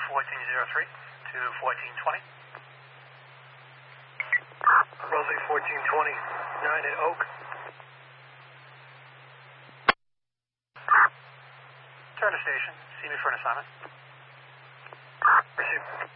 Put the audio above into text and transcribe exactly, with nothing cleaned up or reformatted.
fourteen oh three to fourteen twenty. Rosé fourteen twenty, nine at Oak. Turn to station. See me for an assignment. Received.